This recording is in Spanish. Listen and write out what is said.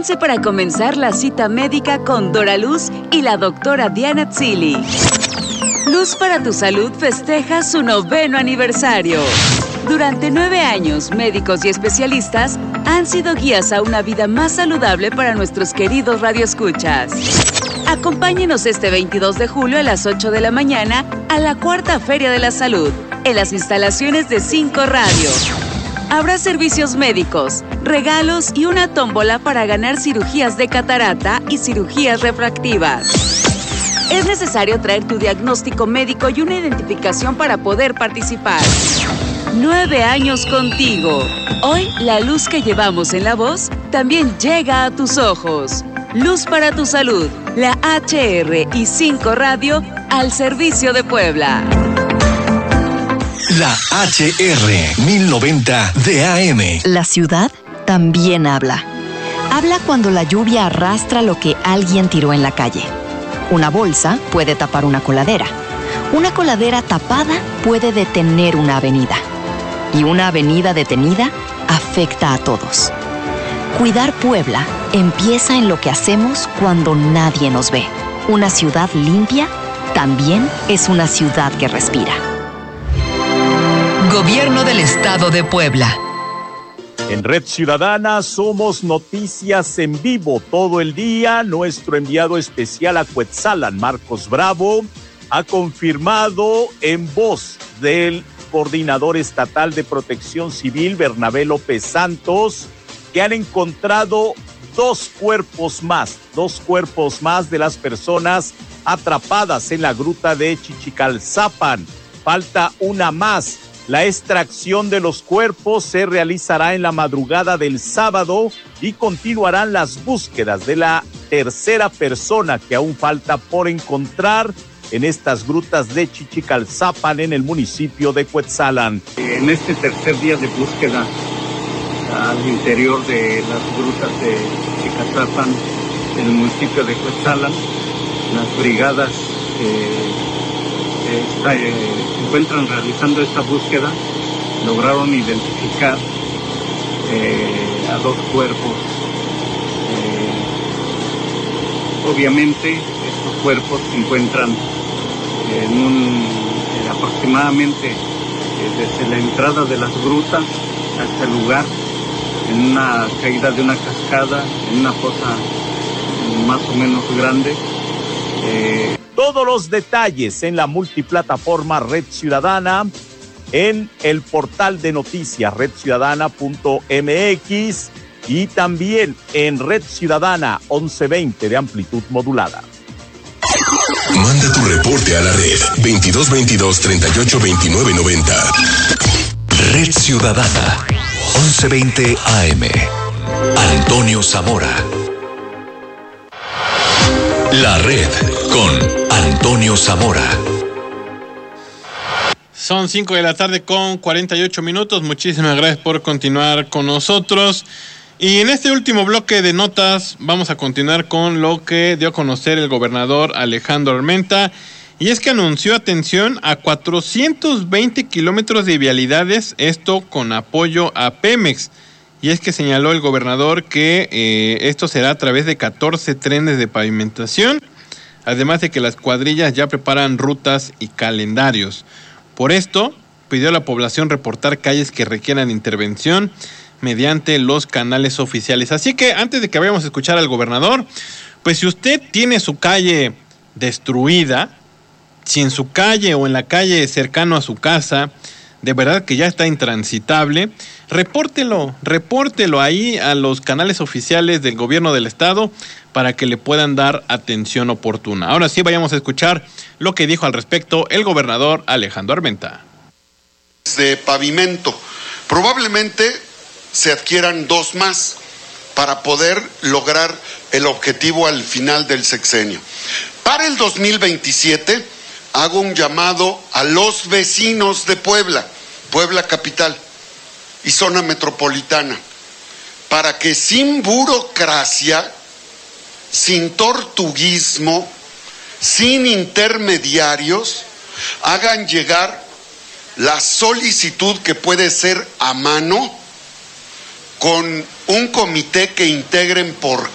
Prepárense para comenzar la cita médica con Dora Luz y la doctora Diana Tzili. Luz para tu Salud festeja su 9º aniversario. Durante 9 años, médicos y especialistas han sido guías a una vida más saludable para nuestros queridos radioescuchas. Acompáñenos este 22 de julio a las 8 de la mañana a la 4ª Feria de la Salud, en las instalaciones de 5 Radio. Habrá servicios médicos, regalos y una tómbola para ganar cirugías de catarata y cirugías refractivas. Es necesario traer tu diagnóstico médico y una identificación para poder participar. 9 años contigo. Hoy, la luz que llevamos en la voz también llega a tus ojos. Luz para tu Salud, la HR y 5 Radio al servicio de Puebla. La HR 1090 de AM. La ciudad también habla. Habla cuando la lluvia arrastra lo que alguien tiró en la calle. Una bolsa puede tapar una coladera. Una coladera tapada puede detener una avenida. Y una avenida detenida afecta a todos. Cuidar Puebla empieza en lo que hacemos cuando nadie nos ve. Una ciudad limpia también es una ciudad que respira. Gobierno del Estado de Puebla. En Red Ciudadana somos noticias en vivo todo el día. Nuestro enviado especial a Cuetzalan, Marcos Bravo, ha confirmado en voz del coordinador estatal de Protección Civil, Bernabé López Santos, que han encontrado 2 cuerpos más de las personas atrapadas en la gruta de Chichicalzapan. Falta una más. La extracción de los cuerpos se realizará en la madrugada del sábado y continuarán las búsquedas de la tercera persona que aún falta por encontrar en estas grutas de Chichicalzapan en el municipio de Cuetzalan. En este tercer día de búsqueda al interior de las grutas de Chichicalzapan en el municipio de Cuetzalan, las brigadas se encuentran realizando esta búsqueda, lograron identificar a 2 cuerpos. Obviamente estos cuerpos se encuentran aproximadamente desde la entrada de las grutas hasta el lugar, en una caída de una cascada, en una fosa más o menos grande. Todos los detalles en la multiplataforma Red Ciudadana, en el portal de noticias redciudadana.mx y también en Red Ciudadana 1120 de amplitud modulada. Manda tu reporte a la red 2222-382990. Red Ciudadana 1120 AM. Antonio Zamora. La red con Antonio Zamora. Son 5 de la tarde con 48 minutos. Muchísimas gracias por continuar con nosotros. Y en este último bloque de notas vamos a continuar con lo que dio a conocer el gobernador Alejandro Armenta. Y es que anunció atención a 420 kilómetros de vialidades, esto con apoyo a Pemex. Y es que señaló el gobernador que esto será a través de 14 trenes de pavimentación, además de que las cuadrillas ya preparan rutas y calendarios. Por esto, pidió a la población reportar calles que requieran intervención mediante los canales oficiales. Así que antes de que vayamos a escuchar al gobernador, pues si usted tiene su calle destruida, si en su calle o en la calle cercano a su casa de verdad que ya está intransitable, repórtelo ahí a los canales oficiales del gobierno del estado para que le puedan dar atención oportuna. Ahora sí, vayamos a escuchar lo que dijo al respecto el gobernador Alejandro Armenta. De pavimento, probablemente se adquieran 2 más para poder lograr el objetivo al final del sexenio. Para el 2027 hago un llamado a los vecinos de Puebla capital y zona metropolitana, para que sin burocracia, sin tortuguismo, sin intermediarios, hagan llegar la solicitud que puede ser a mano con un comité que integren por